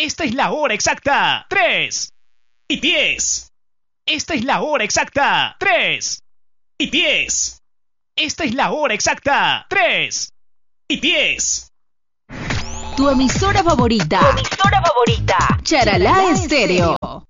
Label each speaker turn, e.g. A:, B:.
A: Esta es la hora exacta. 3:10. Esta es la hora exacta. 3:10. Esta es la hora exacta. 3:10.
B: Tu emisora favorita.
C: Tu emisora favorita.
B: Charalá Estéreo.